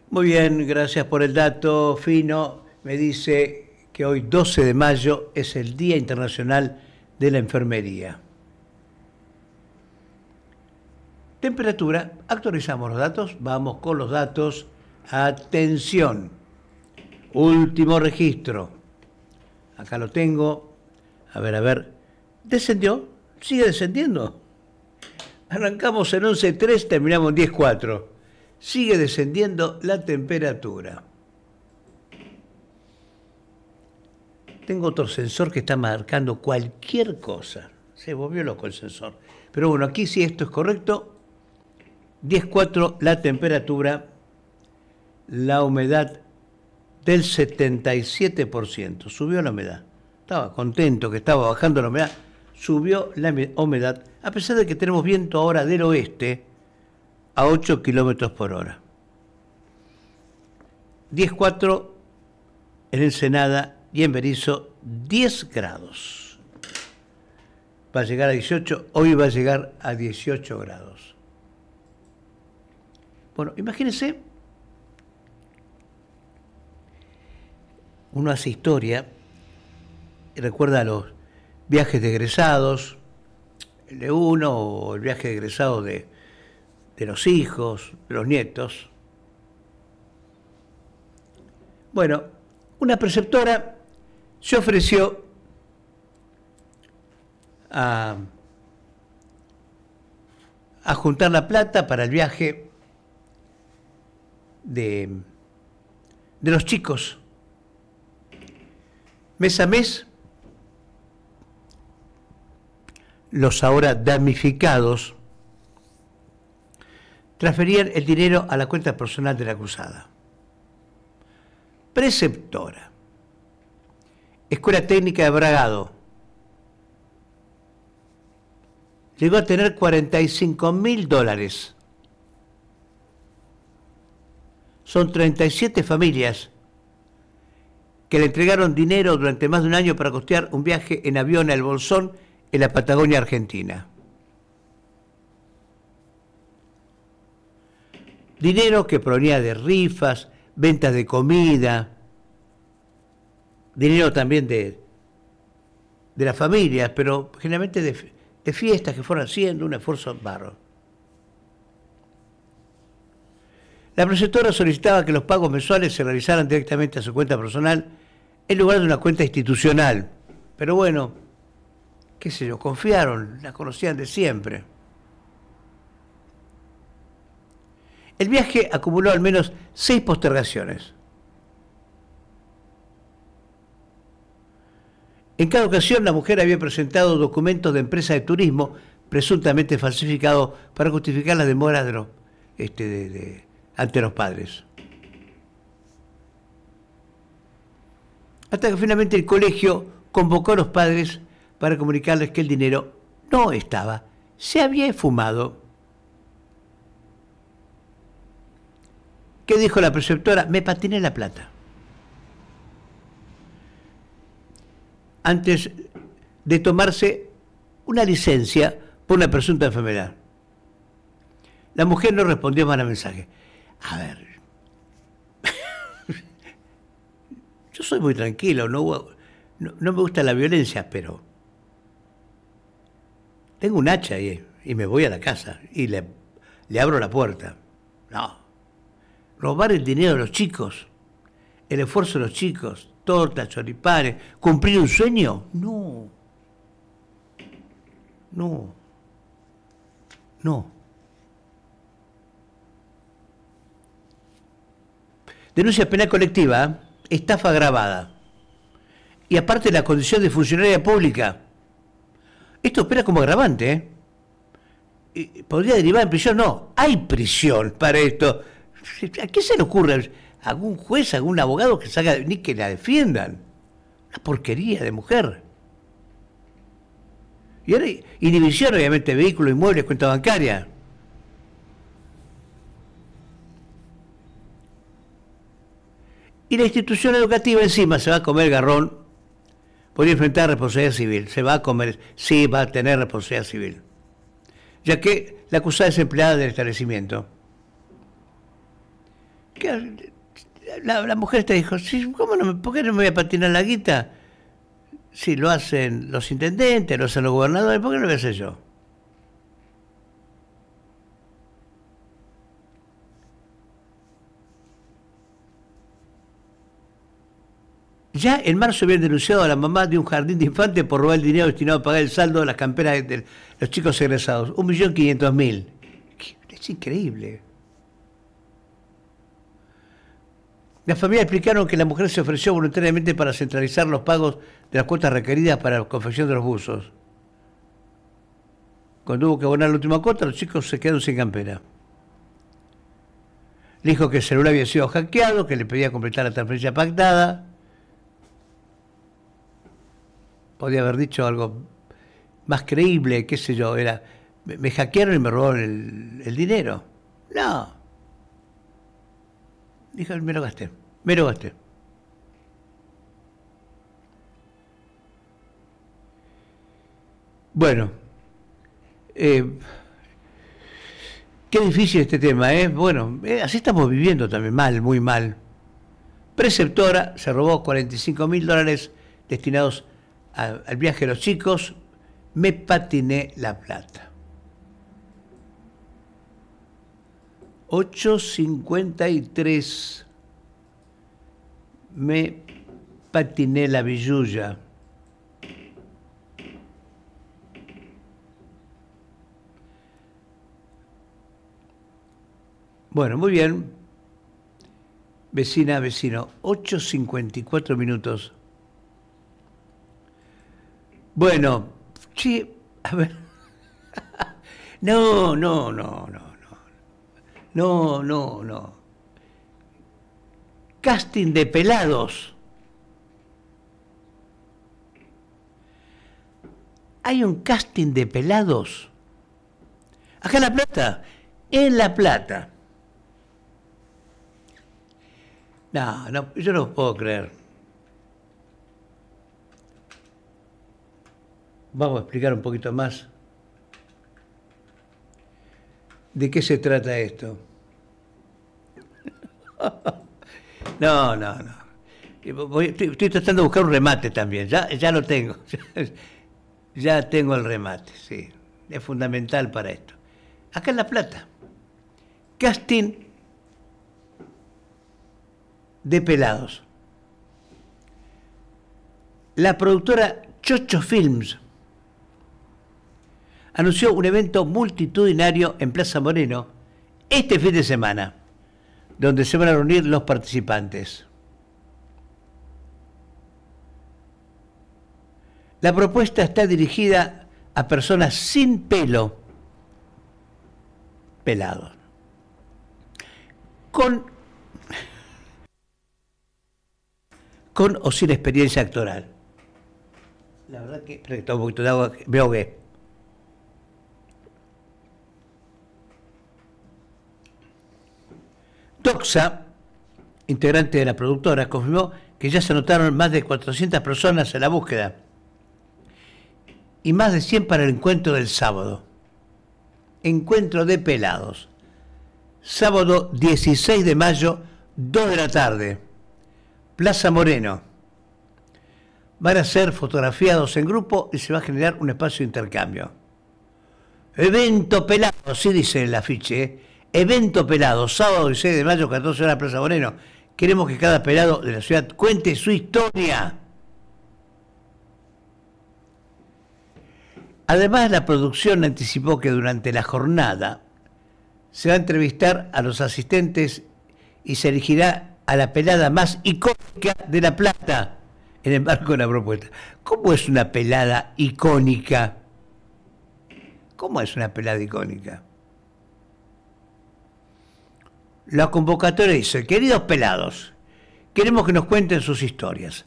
Muy bien, gracias por el dato fino. Me dice que hoy 12 de mayo es el Día Internacional de la Enfermería. Temperatura, actualizamos los datos, vamos con los datos. Atención, último registro. Acá lo tengo. A ver. ¿Descendió? ¿Sigue descendiendo? Arrancamos en 11.3, terminamos en 10.4. Sigue descendiendo la temperatura. Tengo otro sensor que está marcando cualquier cosa. Se volvió loco el sensor. Pero bueno, aquí sí esto es correcto. 10.4 la temperatura. La humedad del 77%. Subió la humedad. Estaba contento que estaba bajando la humedad. Subió la humedad. A pesar de que tenemos viento ahora del oeste a 8 kilómetros por hora. 10.4 en Ensenada y en Berisso 10 grados. Va a llegar a 18, hoy va a llegar a 18 grados. Bueno, imagínense, uno hace historia y recuerda los viajes de egresados, el de uno o el viaje de egresados de los hijos, de los nietos. Bueno, una preceptora se ofreció a juntar la plata para el viaje de los chicos. Mes a mes, los ahora damnificados transferían el dinero a la cuenta personal de la acusada. Preceptora. Escuela Técnica de Bragado. Llegó a tener $45.000. Son 37 familias que le entregaron dinero durante más de un año para costear un viaje en avión al Bolsón en la Patagonia Argentina. Dinero que provenía de rifas, ventas de comida, dinero también de las familias, pero generalmente de fiestas que fueron haciendo, un esfuerzo bárbaro. La preceptora solicitaba que los pagos mensuales se realizaran directamente a su cuenta personal en lugar de una cuenta institucional. Pero bueno, qué sé yo, confiaron, la conocían de siempre. El viaje acumuló al menos 6 postergaciones. En cada ocasión, la mujer había presentado documentos de empresa de turismo presuntamente falsificados para justificar las demoras ante los padres. Hasta que finalmente el colegio convocó a los padres para comunicarles que el dinero no estaba, se había esfumado. ¿Qué dijo la preceptora? Me patiné la plata. Antes de tomarse una licencia por una presunta enfermedad. La mujer no respondió más al mensaje. A ver, yo soy muy tranquilo, no me gusta la violencia, pero tengo un hacha y me voy a la casa y le abro la puerta. No. Robar el dinero de los chicos, el esfuerzo de los chicos, tortas, choripanes, cumplir un sueño, no. Denuncia penal colectiva, estafa agravada. Y aparte la condición de funcionaria pública. Esto opera como agravante, ¿Podría derivar en prisión? No, hay prisión para esto. ¿A qué se le ocurre? ¿Algún juez, algún abogado que salga ni que la defiendan? Una porquería de mujer. Y ahora inhibición, obviamente, vehículos, inmuebles, cuenta bancaria. Y la institución educativa encima se va a comer el garrón, podría enfrentar responsabilidad civil. Se va a comer, sí, va a tener responsabilidad civil. Ya que la acusada es empleada del establecimiento. que la mujer te dijo, sí, ¿por qué no me voy a patinar la guita? Si lo hacen los intendentes, lo hacen los gobernadores, ¿por qué no lo voy a hacer yo? Ya en marzo habían denunciado a la mamá de un jardín de infantes por robar el dinero destinado a pagar el saldo de las camperas de los chicos egresados. 1.500.000. Es increíble. Las familias explicaron que la mujer se ofreció voluntariamente para centralizar los pagos de las cuotas requeridas para la confección de los buzos. Cuando hubo que abonar la última cuota, los chicos se quedaron sin campera. Le dijo que el celular había sido hackeado, que le pedía completar la transferencia pactada. Podía haber dicho algo más creíble, qué sé yo, era, me hackearon y me robaron el dinero. No. Dijo, me lo gasté. Bueno, qué difícil este tema, ¿eh? Bueno, así estamos viviendo también, mal, muy mal. Preceptora se robó $45.000 destinados al viaje de los chicos. Me patiné la plata. 8:53. Me patiné la billulla. Bueno, muy bien. Vecina, vecino, 8:54 minutos. Bueno, sí, a ver. No. Casting de pelados. Hay un casting de pelados. Acá en La Plata. En La Plata. No, yo no puedo creer. Vamos a explicar un poquito más de qué se trata esto. No. Estoy tratando de buscar un remate también. Ya lo tengo. Ya tengo el remate, sí. Es fundamental para esto. Acá en La Plata. Casting de pelados. La productora Chocho Films anunció un evento multitudinario en Plaza Moreno este fin de semana, donde se van a reunir los participantes. La propuesta está dirigida a personas sin pelo, pelados, con o sin experiencia actoral. La verdad que, espera que tome un poquito de agua, me ahogué. Doxa, integrante de la productora, confirmó que ya se anotaron más de 400 personas en la búsqueda y más de 100 para el encuentro del sábado. Encuentro de pelados. Sábado 16 de mayo, 2 de la tarde. Plaza Moreno. Van a ser fotografiados en grupo y se va a generar un espacio de intercambio. Evento pelado, así dice el afiche, ¿eh? Evento pelado, sábado 16 de mayo, 14 horas, Plaza Moreno. Queremos que cada pelado de la ciudad cuente su historia. Además, la producción anticipó que durante la jornada se va a entrevistar a los asistentes y se elegirá a la pelada más icónica de La Plata en el marco de la propuesta. ¿Cómo es una pelada icónica? ¿Cómo es una pelada icónica? La convocatoria dice, queridos pelados, queremos que nos cuenten sus historias.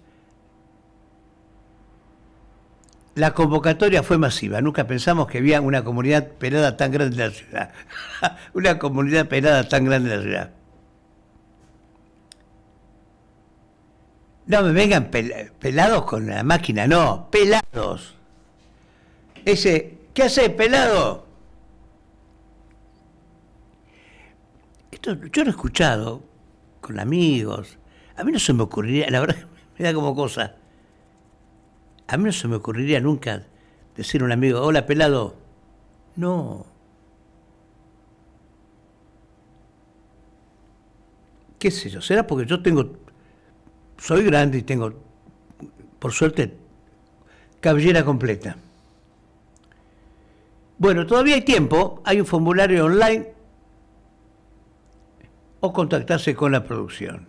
La convocatoria fue masiva, nunca pensamos que había una comunidad pelada tan grande en la ciudad. Una comunidad pelada tan grande en la ciudad. No me vengan pelados con la máquina, no, pelados. ¿Qué hace pelado? Esto yo lo he escuchado, con amigos. A mí no se me ocurriría, la verdad, me da como cosa. A mí no se me ocurriría nunca decir a un amigo, hola pelado. No. ¿Qué sé yo? ¿Será porque soy grande y tengo, por suerte, cabellera completa? Bueno, todavía hay tiempo, hay un formulario online o contactarse con la producción.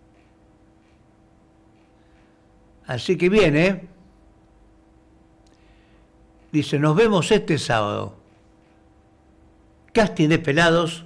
Así que viene, dice, nos vemos este sábado. Casting de pelados